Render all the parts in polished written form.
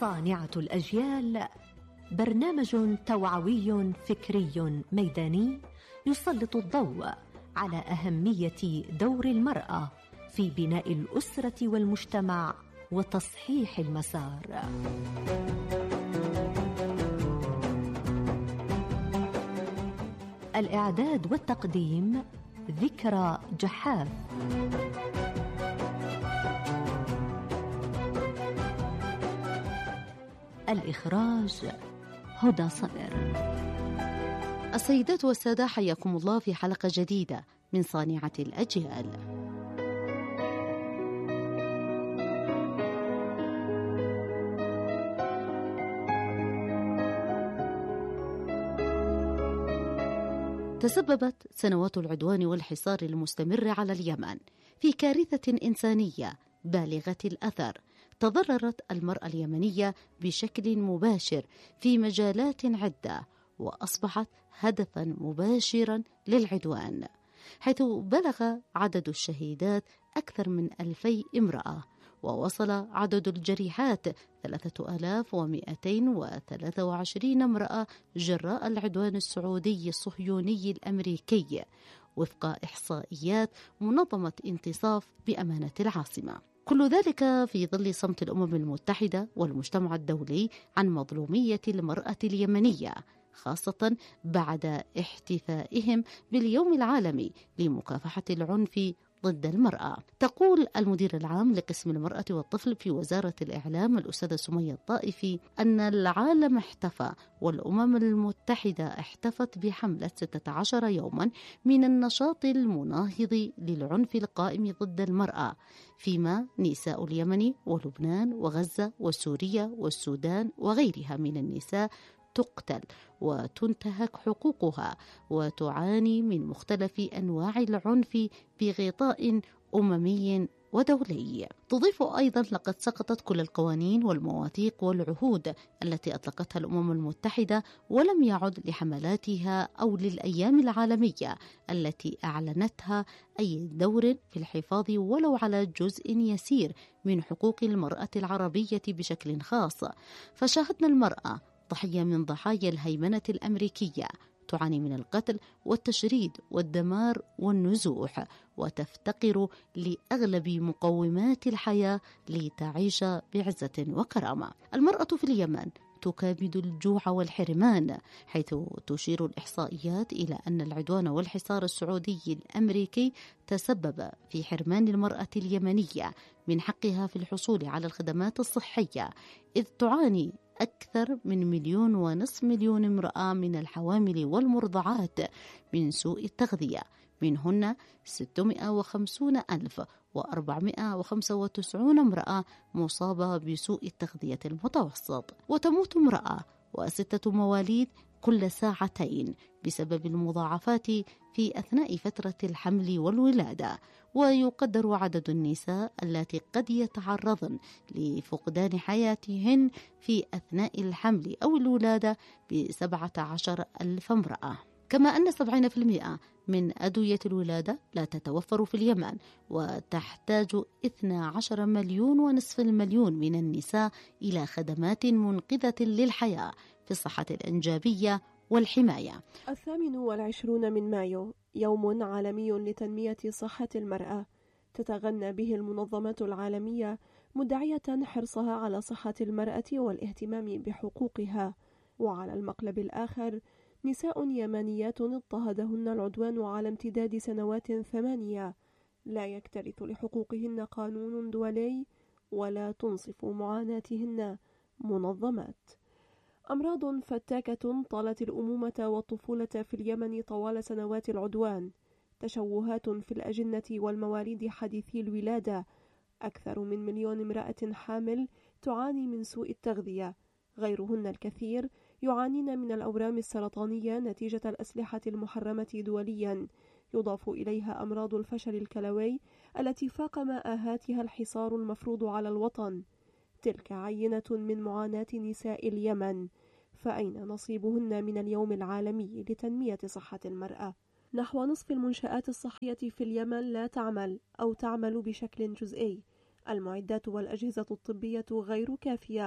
صانعة الأجيال، برنامج توعوي فكري ميداني يسلط الضوء على أهمية دور المرأة في بناء الأسرة والمجتمع وتصحيح المسار. الإعداد والتقديم ذكرى جحاف. الإخراج هدى صبر. السيدات والسادة، حياكم الله في حلقة جديدة من صانعة الأجيال. تسببت سنوات العدوان والحصار المستمر على اليمن في كارثة إنسانية بالغة الأثر. تضررت المرأة اليمنية بشكل مباشر في مجالات عدة، وأصبحت هدفا مباشرا للعدوان، حيث بلغ عدد الشهيدات أكثر من 2000 امرأة، ووصل عدد الجريحات 3223 امرأة جراء العدوان السعودي الصهيوني الأمريكي، وفق إحصائيات منظمة انتصاف بأمانة العاصمة. كل ذلك في ظل صمت الأمم المتحدة والمجتمع الدولي عن مظلومية المرأة اليمنية، خاصة بعد احتفائهم باليوم العالمي لمكافحة العنف ضد المرأة. تقول المدير العام لقسم المرأة والطفل في وزارة الإعلام الأستاذة سمية الطائفي أن العالم احتفى والأمم المتحدة احتفت بحملة 16 يوما من النشاط المناهض للعنف القائم ضد المرأة، فيما نساء اليمن ولبنان وغزة وسوريا والسودان وغيرها من النساء تقتل وتنتهك حقوقها وتعاني من مختلف أنواع العنف بغطاء أممي ودولي. تضيف أيضا: لقد سقطت كل القوانين والمواثيق والعهود التي أطلقتها الأمم المتحدة، ولم يعد لحملاتها أو للأيام العالمية التي أعلنتها أي دور في الحفاظ ولو على جزء يسير من حقوق المرأة العربية بشكل خاص. فشاهدنا المرأة ضحية من ضحايا الهيمنة الأمريكية، تعاني من القتل والتشريد والدمار والنزوح، وتفتقر لأغلب مقومات الحياة لتعيش بعزة وكرامة. المرأة في اليمن تكابد الجوع والحرمان، حيث تشير الإحصائيات إلى أن العدوان والحصار السعودي الأمريكي تسبب في حرمان المرأة اليمنية من حقها في الحصول على الخدمات الصحية، إذ تعاني أكثر من 1.5 مليون امرأة من الحوامل والمرضعات من سوء التغذية، منهن 650,495 امرأة مصابة بسوء التغذية المتوسط، وتموت امرأة و6 مواليد كل ساعتين بسبب المضاعفات في أثناء فترة الحمل والولادة. ويقدر عدد النساء التي قد يتعرضن لفقدان حياتهن في أثناء الحمل أو الولادة ب17,000 امرأة. كما أن 70% من أدوية الولادة لا تتوفر في اليمن، وتحتاج 12.5 مليون من النساء إلى خدمات منقذة للحياة في الصحة الإنجابية والحماية. 28 من مايو يوم عالمي لتنمية صحة المرأة، تتغنى به المنظمات العالمية مدعية حرصها على صحة المرأة والاهتمام بحقوقها. وعلى المقلب الآخر نساء يمنيات اضطهدهن العدوان على امتداد سنوات 8، لا يكترث لحقوقهن قانون دولي ولا تنصف معاناتهن منظمات. أمراض فتاكة طالت الأمومة والطفولة في اليمن طوال سنوات العدوان، تشوهات في الأجنة والمواليد حديثي الولادة، أكثر من 1 مليون امرأة حامل تعاني من سوء التغذية، غيرهن الكثير يعانين من الأورام السرطانية نتيجة الأسلحة المحرمة دوليا، يضاف إليها أمراض الفشل الكلوي التي فاق مآهاتها الحصار المفروض على الوطن. تلك عينة من معاناة نساء اليمن، فأين نصيبهن من اليوم العالمي لتنمية صحة المرأة؟ نحو نصف المنشآت الصحية في اليمن لا تعمل أو تعمل بشكل جزئي، المعدات والأجهزة الطبية غير كافية،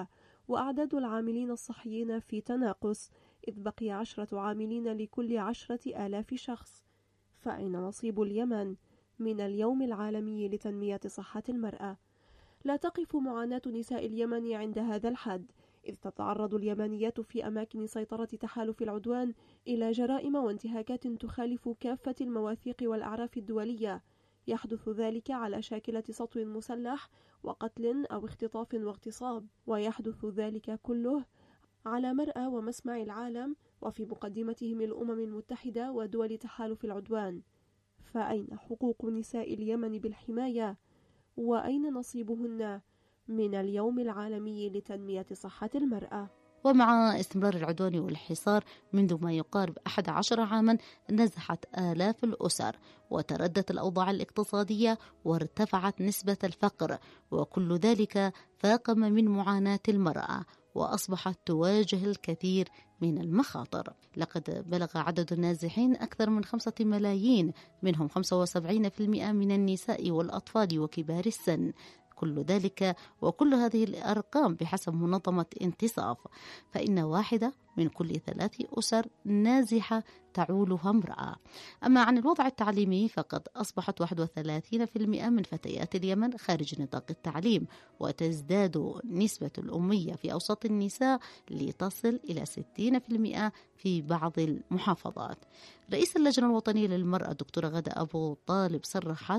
وأعداد العاملين الصحيين في تناقص، إذ بقي 10 عاملين لكل 10,000 شخص. فأين نصيب اليمن من اليوم العالمي لتنمية صحة المرأة؟ لا تقف معاناة نساء اليمن عند هذا الحد، إذ تتعرض اليمنيات في أماكن سيطرة تحالف العدوان إلى جرائم وانتهاكات تخالف كافة المواثيق والأعراف الدولية. يحدث ذلك على شاكلة سطو مسلح وقتل أو اختطاف واغتصاب، ويحدث ذلك كله على مرأى ومسمع العالم، وفي مقدمتهم الأمم المتحدة ودول تحالف العدوان. فأين حقوق نساء اليمن بالحماية؟ وأين نصيبهن من اليوم العالمي لتنمية صحة المرأة؟ ومع استمرار العدوان والحصار منذ ما يقارب 11 عاما، نزحت آلاف الأسر، وتردت الأوضاع الاقتصادية، وارتفعت نسبة الفقر، وكل ذلك فاقم من معاناة المرأة، وأصبحت تواجه الكثير من المخاطر. لقد بلغ عدد النازحين أكثر من 5 ملايين، منهم 75% من النساء والأطفال وكبار السن. كل ذلك وكل هذه الأرقام بحسب منظمة انتصاف، فإن 1 من كل 3 أسر نازحة تعولها امرأة. أما عن الوضع التعليمي فقد أصبحت 31% من فتيات اليمن خارج نطاق التعليم، وتزداد نسبة الأمية في أوسط النساء لتصل إلى 60% في بعض المحافظات. رئيس اللجنة الوطنية للمرأة دكتورة غادة أبو طالب صرحت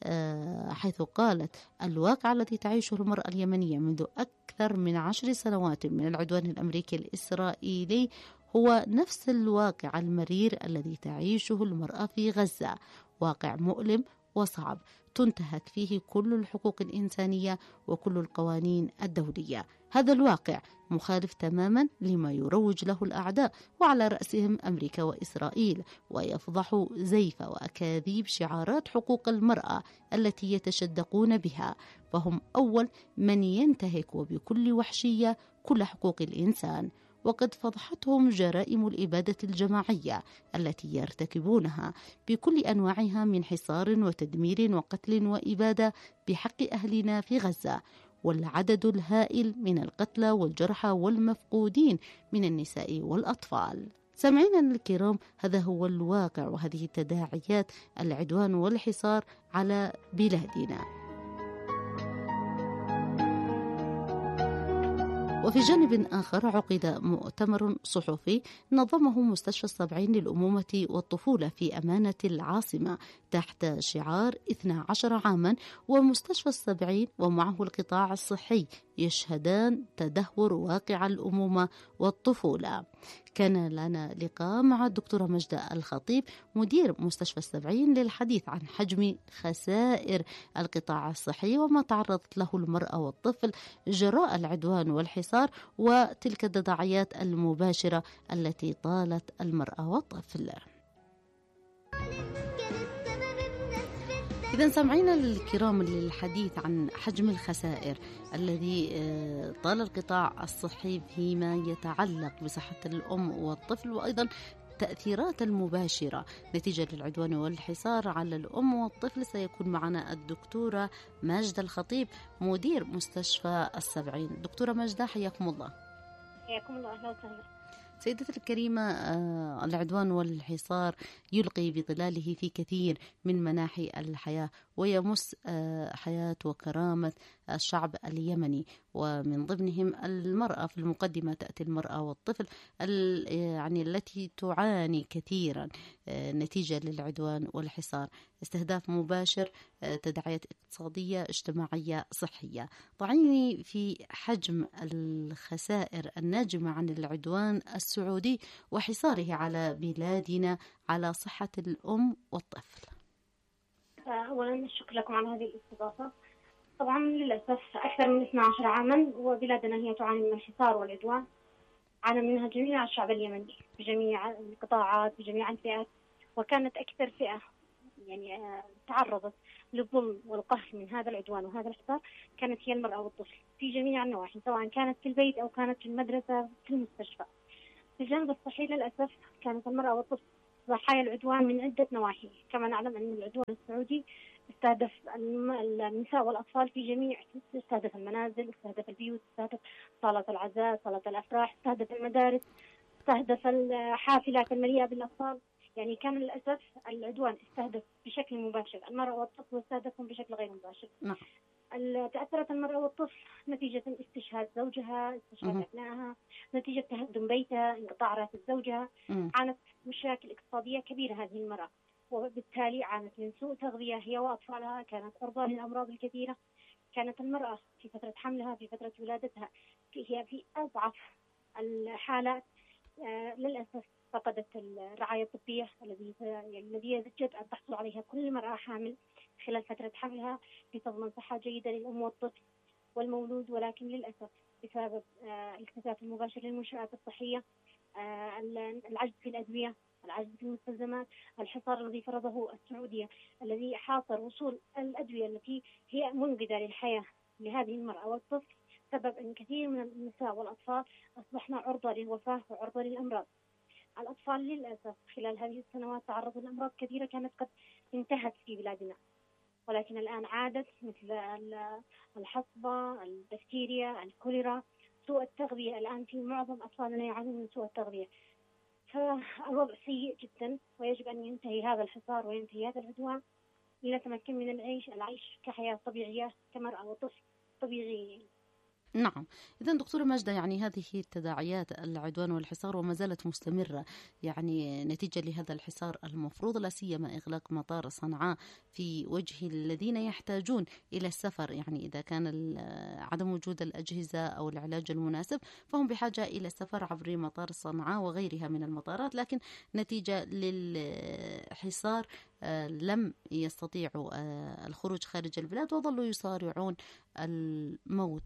حيث قالت: الواقع الذي تعيشه المرأة اليمنية منذ أكثر من 10 سنوات من العدوان الأمريكي الإسرائيلي هو نفس الواقع المرير الذي تعيشه المرأة في غزة، واقع مؤلم وصعب تنتهك فيه كل الحقوق الإنسانية وكل القوانين الدولية. هذا الواقع مخالف تماما لما يروج له الأعداء، وعلى رأسهم أمريكا وإسرائيل، ويفضح زيف وأكاذيب شعارات حقوق المرأة التي يتشدقون بها، فهم أول من ينتهك وبكل وحشية كل حقوق الإنسان. وقد فضحتهم جرائم الإبادة الجماعية التي يرتكبونها بكل أنواعها من حصار وتدمير وقتل وإبادة بحق أهلنا في غزة، والعدد الهائل من القتلى والجرحى والمفقودين من النساء والأطفال. سامعينا الكرام، هذا هو الواقع وهذه تداعيات العدوان والحصار على بلادنا. وفي جانب آخر عقد مؤتمر صحفي نظمه مستشفى السبعين للأمومة والطفولة في أمانة العاصمة تحت شعار 12 عاما ومستشفى السبعين ومعه القطاع الصحي يشهدان تدهور واقع الأمومة والطفولة. كان لنا لقاء مع الدكتورة مجدة الخطيب مدير مستشفى السبعين للحديث عن حجم خسائر القطاع الصحي وما تعرضت له المرأة والطفل جراء العدوان والحصار وتلك التداعيات المباشرة التي طالت المرأة والطفل. إذا سمعينا الكرام للحديث عن حجم الخسائر الذي طال القطاع الصحي فيما يتعلق بصحة الأم والطفل، وأيضا التأثيرات المباشرة نتيجة للعدوان والحصار على الأم والطفل. سيكون معنا الدكتورة مجدة الخطيب مدير مستشفى السبعين. دكتورة مجدة، حياكم الله. حياكم الله، أهلا وسهلا. سيدتي الكريمة، العدوان والحصار يلقي بظلاله في كثير من مناحي الحياة ويمس حياة وكرامة الشعب اليمني، ومن ضمنهم المرأة. في المقدمة تأتي المرأة والطفل يعني التي تعاني كثيرا نتيجة للعدوان والحصار، استهداف مباشر، تداعيات اقتصادية اجتماعية صحية. ضعيني في حجم الخسائر الناجمة عن العدوان السعودي وحصاره على بلادنا على صحة الأم والطفل. أولا شكرا لكم على هذه الاستضافة. طبعا للأسف أكثر من 12 عاما وبلادنا هي تعاني من الحصار والعدوان، عانى منها جميع الشعب اليمني بجميع القطاعات بجميع الفئات، وكانت أكثر فئة يعني تعرضت للظلم والقهر من هذا العدوان وهذا الحصار كانت هي المرأة والطفل في جميع النواحي، سواء كانت في البيت أو كانت في المدرسة في المستشفى. في الجانب الصحي للأسف كانت المرأة والطفل ضحايا العدوان من عدة نواحي. كما نعلم أن العدوان السعودي استهدف النساء والأطفال في جميع، استهدف المنازل، استهدف البيوت، استهدف صالات العزاء، صالات الأفراح، استهدف المدارس، استهدف الحافلات المليئة بالأطفال. يعني كان للأسف العدوان استهدف بشكل مباشر المرأة والطفل واستهدفهم بشكل غير مباشر. نعم. تأثرت المرأة والطفل نتيجة استشهاد زوجها، استشهاد أبنائها، نتيجة تهدم بيتها، انقطاع راتب زوجها. عانت مشاكل اقتصادية كبيرة هذه المرأة، وبالتالي عانت من سوء تغذية هي وأطفالها، كانت عرضة للأمراض الكثيرة. كانت المرأة في فترة حملها، في فترة ولادتها، هي في أضعف الحالات. للأسف فقدت الرعاية الطبية الذي يجب أن تحصل عليها كل مرأة حامل خلال فترة حملها لتضمن صحة جيدة للأم والطفل والمولود. ولكن للأسف بسبب الكثافة المباشرة للمنشآت الصحية، العجز في الأدوية، العجز في المستلزمات، الحصار الذي فرضه السعودية الذي حاصر وصول الأدوية التي هي منقذة للحياة لهذه المرأة والطفل، سبب أن كثير من النساء والأطفال أصبحنا عرضة للوفاة وعرضة للأمراض. الأطفال للأسف خلال هذه السنوات تعرضوا لأمراض كثيرة كانت قد انتهت في بلادنا، ولكن الآن عادت، مثل الحصبة، الدفتيريا، الكوليرا، سوء التغذية. الآن في معظم أطفالنا يعانون من سوء التغذية. فالوضع سيء جدا، ويجب أن ينتهي هذا الحصار وينتهي هذا العدوان لنتمكن من العيش كحياة طبيعية كمرأة وطفل طبيعيين. نعم. إذن دكتورة ماجدة، يعني هذه تداعيات العدوان والحصار وما زالت مستمرة، يعني نتيجة لهذا الحصار المفروض، لا سيما إغلاق مطار صنعاء في وجه الذين يحتاجون إلى السفر. يعني إذا كان عدم وجود الأجهزة أو العلاج المناسب فهم بحاجة إلى السفر عبر مطار صنعاء وغيرها من المطارات، لكن نتيجة للحصار لم يستطيعوا الخروج خارج البلاد وظلوا يصارعون الموت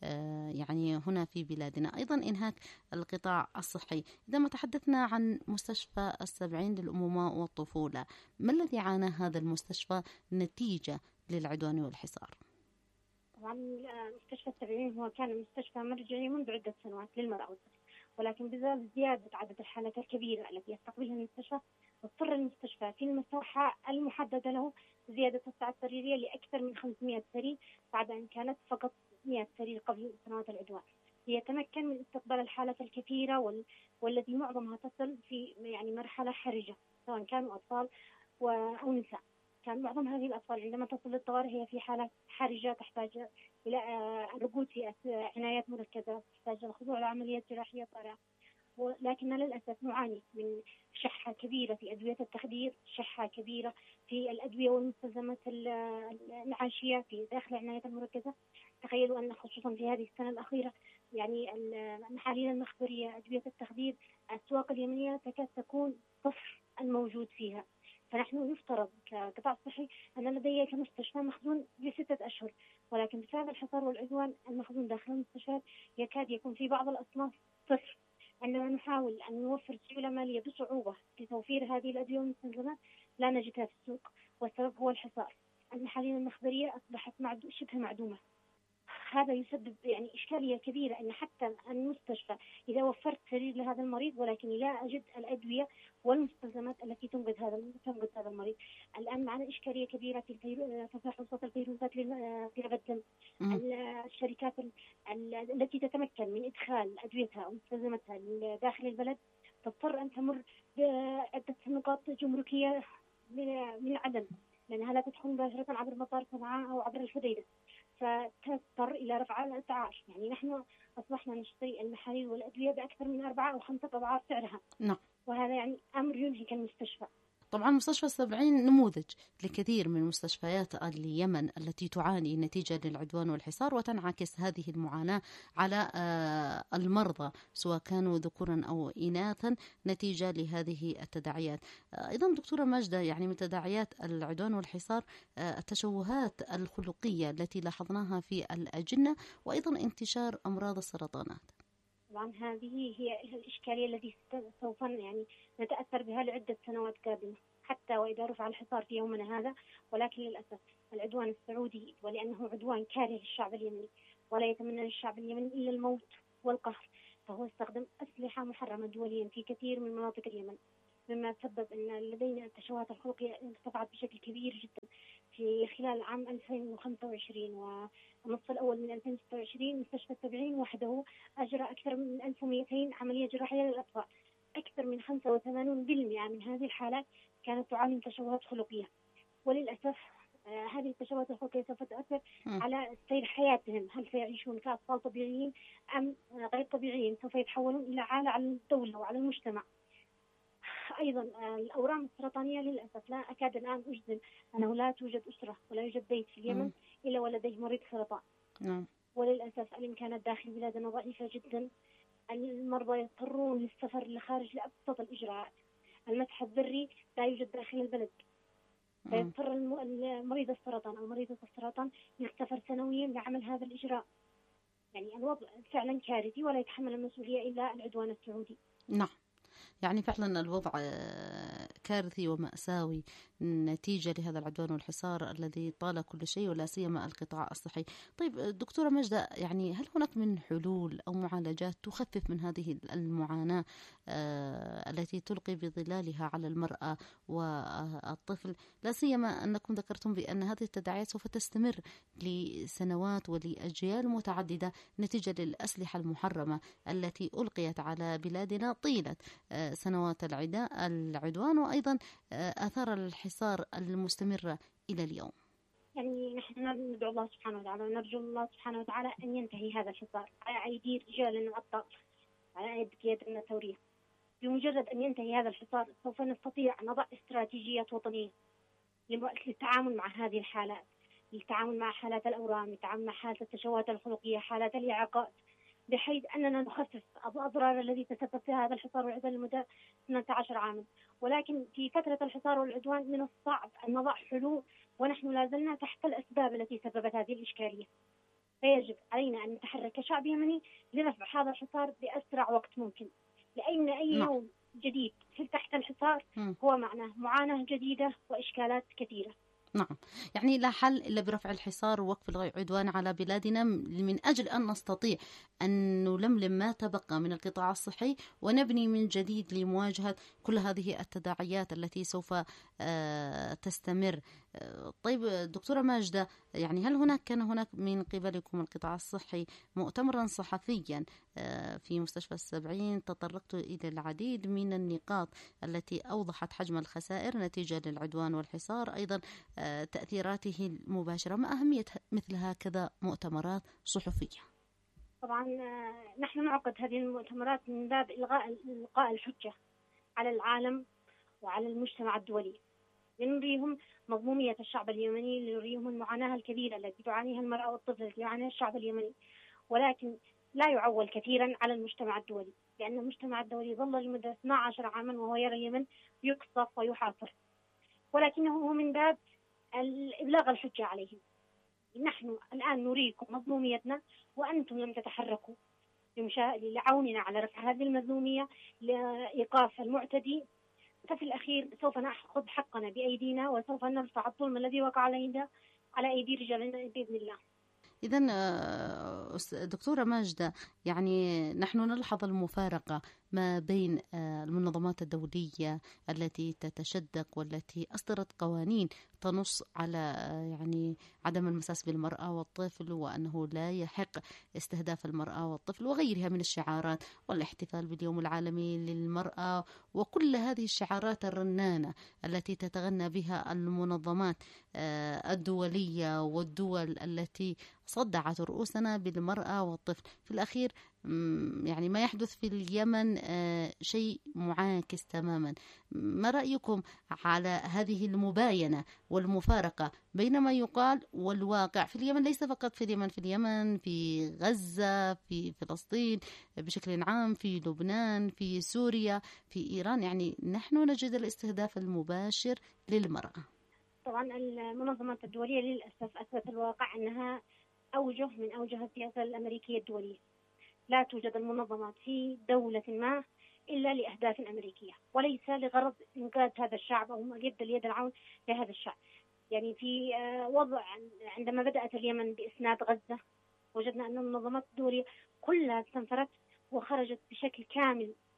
يعني هنا في بلادنا. أيضا إنهاك القطاع الصحي. إذا ما تحدثنا عن مستشفى السبعين للأمومة والطفولة، ما الذي عانى هذا المستشفى نتيجة للعدوان والحصار؟ طبعا مستشفى السبعين هو كان مستشفى مرجعي منذ عدة سنوات للمرأة والطفل، ولكن بسبب زيادة عدد الحالات الكبيرة التي يستقبلها المستشفى، اضطر المستشفى في المساحة المحددة له زيادة السعة السريرية لأكثر من 500 سرير بعد أن كانت فقط 100 سرير قبل سنوات العدوان، ليتمكن من استقبال الحالات الكثيرة والتي معظمها تصل في يعني مرحلة حرجة، سواء كانوا أطفال أو نساء. كان معظم هذه الأطفال عندما تصل للطوارئ هي في حالات حرجة تحتاج إلى الرقود في عنايات مركزة، تحتاج الخضوع لعمليات جراحية طارئة. ولكن للأسف نعاني من شحة كبيرة في أدوية التخدير، شحة كبيرة في الأدوية والمستلزمات المعاشية في داخل العنايات المركزة. تخيلوا أن خصوصا في هذه السنة الأخيرة يعني المحاليل المخبرية، أدوية التخدير، الأسواق اليمنية تكاد تكون صفر الموجود فيها. فنحن يفترض كقطاع صحي أن لدي كمستشفى مخزون ل6 أشهر، ولكن بسبب الحصار والعدوان المخزون داخل المستشفى يكاد يكون في بعض الأصناف صفر. عندما نحاول أن نوفر سيولة مالية بصعوبة لتوفير هذه الأدوية والمستلزمات لا نجدها في السوق، والسبب هو الحصار. المحاليل المخبرية أصبحت شبه معدومة. هذا يسبب يعني إشكالية كبيرة، أن حتى المستشفى إذا وفرت سرير لهذا المريض ولكن لا أجد الأدوية والمستلزمات التي تنقذ هذا المريض. الآن معنا إشكالية كبيرة في تفحصات الفيروسات لغة الدم. الشركات التي تتمكن من إدخال أدويتها ومستلزماتها داخل البلد تضطر أن تمر بعدة نقاط جمركية من عدم، لأنها لا تدخل مباشرة عبر مطار صنعاء أو عبر الحديدة، فتضطر إلى رفع الأسعار. يعني نحن أصبحنا نشتري المحاليل والأدوية بأكثر من 4 أو 5 أضعاف سعرها. نعم. وهذا يعني أمر ينهك المستشفى. طبعا مستشفى السبعين نموذج لكثير من مستشفيات اليمن التي تعاني نتيجة للعدوان والحصار، وتنعكس هذه المعاناة على المرضى سواء كانوا ذكورا أو إناثا نتيجة لهذه التداعيات. أيضا دكتورة ماجدة، يعني من تداعيات العدوان والحصار التشوهات الخلقية التي لاحظناها في الأجنة، وأيضا انتشار أمراض السرطانات. طبعا هذه هي الإشكالية التي سوف يعني نتأثر بها لعدة سنوات قادمة، حتى وإذا رفع الحصار في يومنا هذا. ولكن للأسف العدوان السعودي، ولأنه عدوان كاره للشعب اليمني ولا يتمنى للشعب اليمني إلا الموت والقهر، فهو استخدم أسلحة محرمة دوليا في كثير من مناطق اليمن. مما سبب أن لدينا التشوهات الخلقية ارتفعت بشكل كبير جدا. في خلال عام 2025 والنصف الأول من 2026 مستشفى التبعين وحده أجرى أكثر من 1200 عملية جراحية للأطفال. أكثر من 85% من هذه الحالات كانت تعاني من تشوهات خلقية. وللأسف هذه التشوهات الخلقية سوف تؤثر على سير حياتهم. هل سيعيشون كأطفال طبيعيين أم غير طبيعيين؟ سوف يتحولون إلى عالة على الدولة وعلى المجتمع. أيضا الأورام السرطانية للأسف لا أكاد الآن أجزم أنه لا توجد أسرة ولا يوجد بيت في اليمن إلا ولديه مريض سرطان. وللأسف الإمكانات داخل بلادنا ضعيفة جدا. المرضى يضطرون للسفر لخارج لأبسط الإجراءات. المسح الذري لا يوجد داخل البلد، فيضطر المريض السرطان أو مريضة السرطان يسافر سنويا لعمل هذا الإجراء. يعني الوضع فعلا كارثي ولا يتحمل المسؤولية إلا العدوان السعودي. نعم، يعني فعلا الوضع كارثي ومأساوي نتيجة لهذا العدوان والحصار الذي طال كل شيء ولا سيما القطاع الصحي. طيب دكتورة ماجدة، يعني هل هناك من حلول أو معالجات تخفف من هذه المعاناة التي تلقي بظلالها على المرأة والطفل، لا سيما أنكم ذكرتم بأن هذه التداعيات سوف تستمر لسنوات ولأجيال متعددة نتيجة للأسلحة المحرمة التي ألقيت على بلادنا طيلة سنوات العدوان وأيضا آثار الحصار المستمرة إلى اليوم؟ يعني نحن ندعو الله سبحانه وتعالى ونرجو الله سبحانه وتعالى أن ينتهي هذا الحصار على أيدي رجال وأبطال، على أيدي قيادتنا الثورية. بمجرد أن ينتهي هذا الحصار سوف نستطيع أن نضع استراتيجيات وطنية للتعامل مع هذه الحالات، للتعامل مع حالات الأورام، للتعامل مع حالات التشوهات الخلقية، حالات الإعاقات، بحيث أننا نخفف الأضرار التي تسبب فيها هذا الحصار والعدوان لمدة 18 عاما. ولكن في فترة الحصار والعدوان من الصعب أن نضع حلول ونحن لا زلنا تحت الأسباب التي سببت هذه الإشكالية. فيجب علينا أن نتحرك كشعب يمني لرفع هذا الحصار بأسرع وقت ممكن، لأن أي يوم جديد في تحت الحصار هو معناه معاناة جديدة وإشكالات كثيرة. نعم، يعني لا حل إلا برفع الحصار ووقف العدوان على بلادنا من أجل أن نستطيع أن نلملم ما تبقى من القطاع الصحي ونبني من جديد لمواجهة كل هذه التداعيات التي سوف تستمر. طيب دكتورة ماجدة، يعني هل كان هناك من قبلكم القطاع الصحي مؤتمرا صحفيا في مستشفى السبعين تطرقت إلى العديد من النقاط التي أوضحت حجم الخسائر نتيجة للعدوان والحصار، أيضا تأثيراته المباشرة؟ ما أهمية مثل هكذا مؤتمرات صحفية؟ طبعا نحن نعقد هذه المؤتمرات من باب إلقاء الحجة على العالم وعلى المجتمع الدولي، لنريهم مظلومية الشعب اليمني، لنريهم المعاناة الكبيرة التي تعانيها المرأة والطفل التي يعانيها الشعب اليمني. ولكن لا يعول كثيرا على المجتمع الدولي، لأن المجتمع الدولي ظل لمدة 12 عاما وهو يرى اليمن يقصف ويحاصر، ولكنه هو من باب الإبلاغ الحجة عليهم. نحن الآن نريكم مظلوميتنا وأنتم لم تتحركوا لعوننا على رفع هذه المظلومية، لإيقاف المعتدي. ففي الأخير سوف نأخذ حقنا بأيدينا وسوف نرفع الظلم الذي وقع علينا على أيدي رجالنا بإذن الله. إذن دكتورة ماجدة، يعني نحن نلحظ المفارقة ما بين المنظمات الدولية التي تتشدق والتي أصدرت قوانين تنص على يعني عدم المساس بالمرأة والطفل، وأنه لا يحق استهداف المرأة والطفل وغيرها من الشعارات، والاحتفال باليوم العالمي للمرأة، وكل هذه الشعارات الرنانة التي تتغنى بها المنظمات الدولية والدول التي صدعت رؤوسنا بالمرأة والطفل. في الأخير يعني ما يحدث في اليمن شيء معاكس تماما. ما رأيكم على هذه المباينة والمفارقة بين ما يقال والواقع في اليمن؟ ليس فقط في اليمن، في اليمن، في غزة، في فلسطين بشكل عام، في لبنان، في سوريا، في إيران. يعني نحن نجد الاستهداف المباشر للمرأة. طبعا المنظمات الدولية للأسف أثبت الواقع أنها أوجه من أوجه السياسة الأمريكية الدولية. لا توجد المنظمات في دولة ما إلا لأهداف أمريكية، وليس لغرض إنقاذ هذا الشعب أو مد اليد العون لهذا الشعب. يعني في وضع عندما بدأت اليمن بإسناد غزة وجدنا أن المنظمات الدولية كلها استنفرت وخرجت بشكل كامل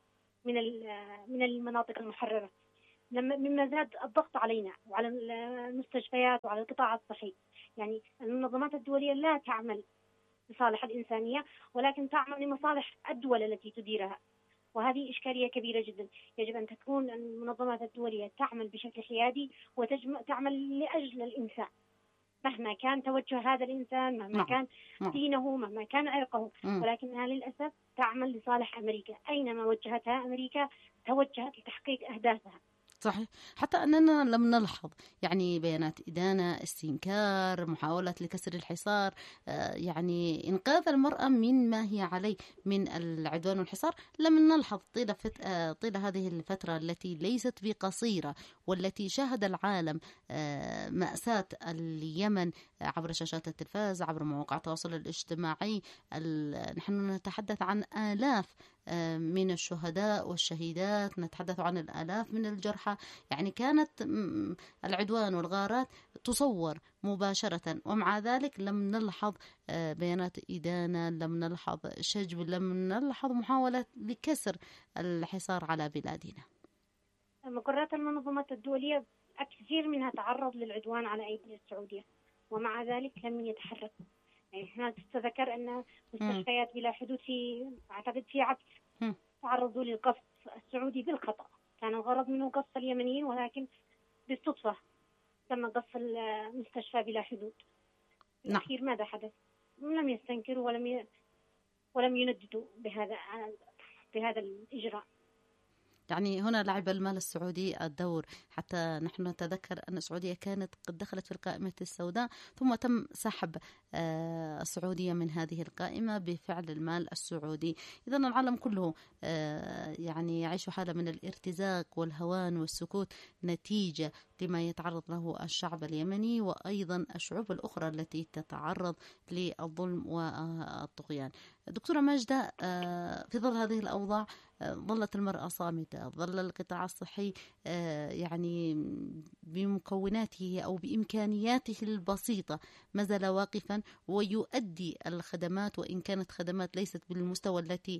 من المناطق المحررة، مما زاد الضغط علينا وعلى المستشفيات وعلى القطاع الصحي. يعني المنظمات الدولية لا تعمل لصالح الإنسانية، ولكن تعمل لمصالح الدول التي تديرها، وهذه إشكالية كبيرة جدا. يجب أن تكون المنظمات الدولية تعمل بشكل حيادي وتعمل لأجل الإنسان، مهما كان توجه هذا الإنسان، مهما كان دينه، مهما كان عرقه، ولكنها للأسف تعمل لصالح أمريكا. أينما وجهتها أمريكا توجهت لتحقيق أهدافها. صحيح، حتى أننا لم نلحظ يعني بيانات إدانة، استنكار، محاولة لكسر الحصار، يعني إنقاذ المرأة من ما هي عليه من العدوان والحصار. لم نلحظ طيلة هذه الفترة التي ليست بقصيرة، والتي شاهد العالم مأساة اليمن عبر شاشات التلفاز، عبر مواقع التواصل الاجتماعي. نحن نتحدث عن آلاف من الشهداء والشهيدات، نتحدث عن الآلاف من الجرحى. يعني كانت العدوان والغارات تصور مباشرة، ومع ذلك لم نلحظ بيانات إدانة، لم نلحظ شجب، لم نلحظ محاولة لكسر الحصار على بلادنا. مقررات المنظمات الدولية كثير منها تعرض للعدوان على أيدي السعودية، ومع ذلك لم يتحركوا. يعني هنا تتذكر أن مستشفيات بلا حدود أعتقد في عبس تعرضوا للقصف السعودي بالخطأ. كان الغرض منه قصف اليمنيين، ولكن بالصدفة تم قصف المستشفى بلا حدود. الأخير ماذا حدث؟ لم يستنكروا ولم ينددوا بهذا الإجراء. يعني هنا لعب المال السعودي الدور، حتى نحن نتذكر أن السعودية كانت قد دخلت في القائمة السوداء، ثم تم سحب السعودية من هذه القائمة بفعل المال السعودي. إذن العالم كله يعني يعيش حالة من الارتزاق والهوان والسكوت نتيجة لما يتعرض له الشعب اليمني، وأيضا الشعوب الأخرى التي تتعرض للظلم والطغيان. دكتورة ماجدة، في ظل هذه الأوضاع ظلت المرأة صامتة، ظل القطاع الصحي يعني بمكوناته أو بإمكانياته البسيطة ما زال واقفا ويؤدي الخدمات، وإن كانت خدمات ليست بالمستوى التي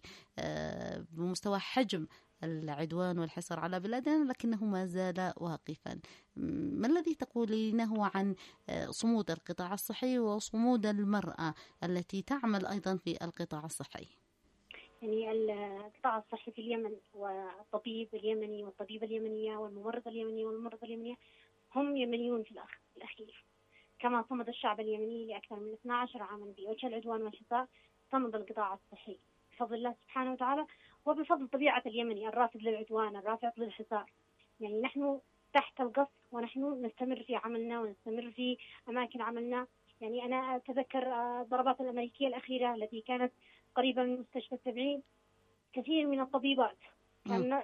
بمستوى حجم العدوان والحصار على بلادنا، لكنه ما زال واقفا. ما الذي تقولينه عن صمود القطاع الصحي وصمود المرأة التي تعمل أيضا في القطاع الصحي؟ يعني القطاع الصحي في اليمن والطبيب اليمني والطبيبة اليمنية والممرضة اليمنية والممرضة اليمنية هم يمنيون في الأخير. كما صمد الشعب اليمني لأكثر من 12 عاما بوجه العدوان والحصار، صمد القطاع الصحي بفضل الله سبحانه وتعالى، وبفضل طبيعة اليمني الرافض للعدوان الرافض للحصار. يعني نحن تحت القصف ونحن نستمر في عملنا ونستمر في أماكن عملنا. يعني أنا أتذكر الضربات الأمريكية الأخيرة التي كانت قريبة من مستشفى التبعيد، كثير من الطبيبات كان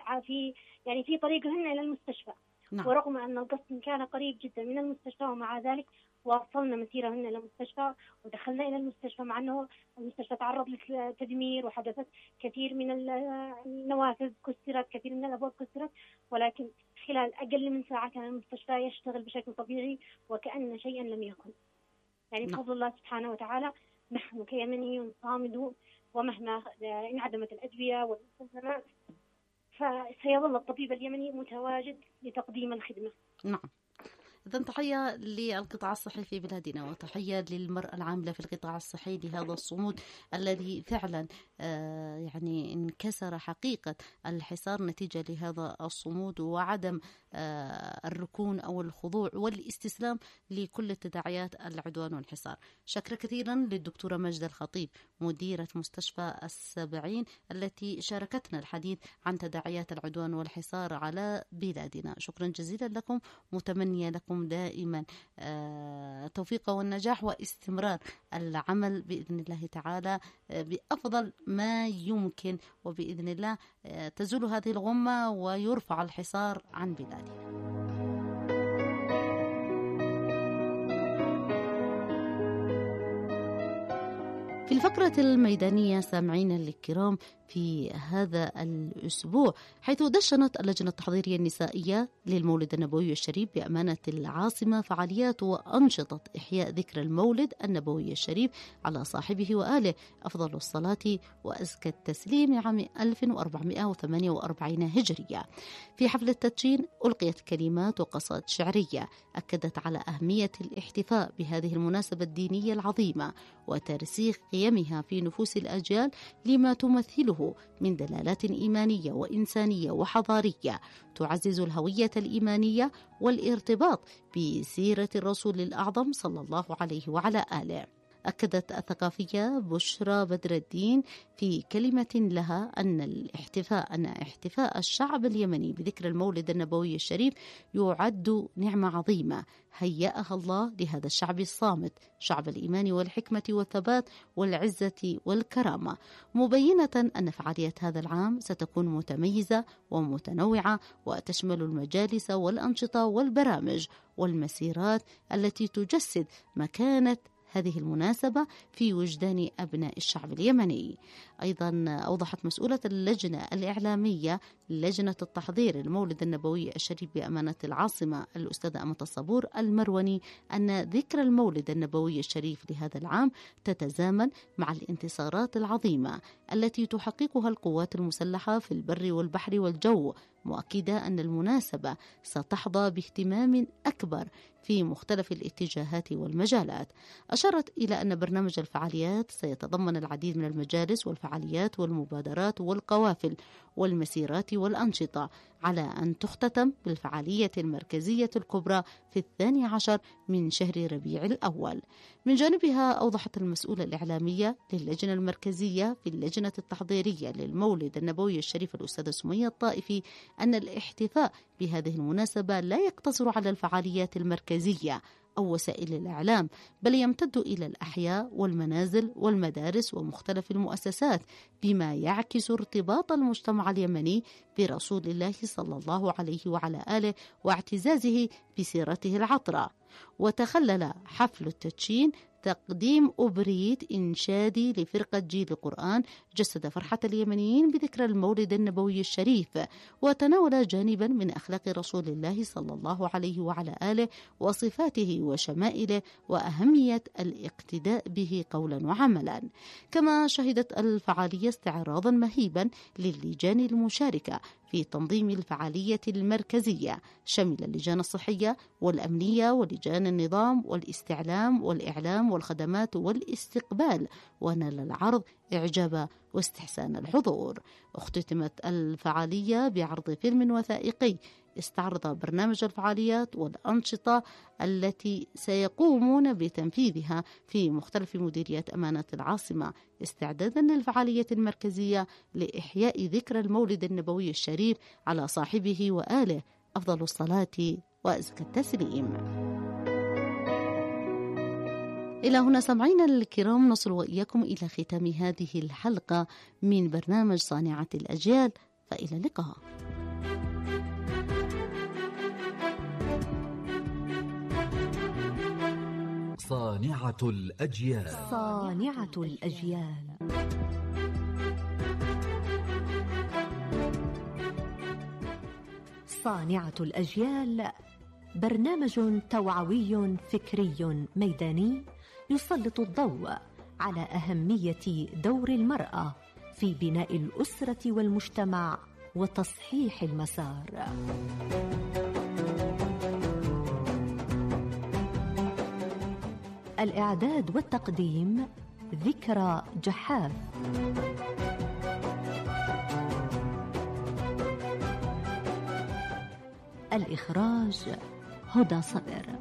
في طريقهن إلى المستشفى. ورغم أن القصف كان قريب جدا من المستشفى، ومع ذلك واصلنا مسيرهن إلى المستشفى ودخلنا إلى المستشفى، مع أنه المستشفى تعرض للتدمير وحدثت كثير من النوافذ كسرت، كثير من الأبواب كسرت، ولكن خلال أقل من ساعة كان المستشفى يشتغل بشكل طبيعي وكأن شيئا لم يكن. يعني بفضل الله سبحانه وتعالى نحن كيمنيون صامدون، ومهما انعدمت الأدوية والمستلزمات فسيظل الطبيب اليمني متواجد لتقديم الخدمة. نعم. إذن تحية للقطاع الصحي في بلادنا، وتحية للمرأة العاملة في القطاع الصحي لهذا الصمود الذي فعلا يعني انكسر حقيقة الحصار نتيجة لهذا الصمود وعدم الركون أو الخضوع والاستسلام لكل تداعيات العدوان والحصار. شكرا كثيرا للدكتورة ماجدة الخطيب مديرة مستشفى السبعين التي شاركتنا الحديث عن تداعيات العدوان والحصار على بلادنا. شكرا جزيلا لكم، متمنية لكم دائما التوفيق والنجاح واستمرار العمل بإذن الله تعالى بأفضل ما يمكن، وبإذن الله تزول هذه الغمة ويرفع الحصار عن بلادنا. في الفقرة الميدانية سامعينا الكرام في هذا الأسبوع، حيث دشنت اللجنة التحضيرية النسائية للمولد النبوي الشريف بأمانة العاصمة فعاليات وأنشطة إحياء ذكرى المولد النبوي الشريف على صاحبه وآله، أفضل الصلاة وأزكى التسليم، عام 1448 هجرية. في حفل التدشين ألقيت كلمات وقصائد شعرية أكدت على أهمية الاحتفاء بهذه المناسبة الدينية العظيمة وترسيخ قيمها في نفوس الأجيال لما تمثله من دلالات إيمانية وإنسانية وحضارية تعزز الهوية الإيمانية والارتباط بسيرة الرسول الأعظم صلى الله عليه وعلى آله. أكدت الثقافية بشرى بدر الدين في كلمة لها أن احتفاء الشعب اليمني بذكر المولد النبوي الشريف يعد نعمة عظيمة هيأها الله لهذا الشعب الصامت، شعب الإيمان والحكمة والثبات والعزة والكرامة، مبينة أن فعاليات هذا العام ستكون متميزة ومتنوعة وتشمل المجالس والأنشطة والبرامج والمسيرات التي تجسد مكانة هذه المناسبة في وجدان أبناء الشعب اليمني. أيضا أوضحت مسؤولة اللجنة الإعلامية لجنة التحضير المولد النبوي الشريف بأمانة العاصمة الأستاذة أمة الصبور المروني أن ذكرى المولد النبوي الشريف لهذا العام تتزامن مع الانتصارات العظيمة التي تحققها القوات المسلحة في البر والبحر والجو، مؤكدة أن المناسبة ستحظى باهتمام أكبر في مختلف الاتجاهات والمجالات. أشارت إلى أن برنامج الفعاليات سيتضمن العديد من المجالس والفعاليات والمبادرات والقوافل والمسيرات والأنشطة، على أن تختتم بالفعالية المركزية الكبرى في 12 من شهر ربيع الأول. من جانبها أوضحت المسؤولة الإعلامية للجنة المركزية في اللجنة التحضيرية للمولد النبوي الشريف الأستاذة سمية الطائفي أن الاحتفاء بهذه المناسبة لا يقتصر على الفعاليات المركزية أو وسائل الإعلام، بل يمتد إلى الأحياء والمنازل والمدارس ومختلف المؤسسات، بما يعكس ارتباط المجتمع اليمني برسول الله صلى الله عليه وعلى آله واعتزازه بسيرته العطرة. وتخلل حفل التدشين تقديم أوبريت إنشادي لفرقة جيل القرآن جسد فرحة اليمنيين بذكرى المولد النبوي الشريف، وتناول جانبا من أخلاق رسول الله صلى الله عليه وعلى آله وصفاته وشمائله وأهمية الاقتداء به قولا وعملا. كما شهدت الفعالية استعراضا مهيبا للجان المشاركة في تنظيم الفعالية المركزية، شمل اللجان الصحية والأمنية ولجان النظام والاستعلام والإعلام والخدمات والاستقبال، ونال العرض إعجاب واستحسان الحضور. اختتمت الفعالية بعرض فيلم وثائقي استعرض برنامج الفعاليات والأنشطة التي سيقومون بتنفيذها في مختلف مديريات أمانة العاصمة، استعدادا للفعالية المركزية لإحياء ذكرى المولد النبوي الشريف على صاحبه وآله، أفضل الصلاة وأزكى التسليم. إلى هنا سمعينا الكرام نصل وإياكم إلى ختام هذه الحلقة من برنامج صانعة الأجيال، فإلى اللقاء. صانعة الأجيال. صانعة الأجيال. صانعة الأجيال برنامج توعوي فكري ميداني يسلط الضوء على أهمية دور المرأة في بناء الأسرة والمجتمع وتصحيح المسار. الإعداد والتقديم ذكرى جحاف. الإخراج هدى صدر.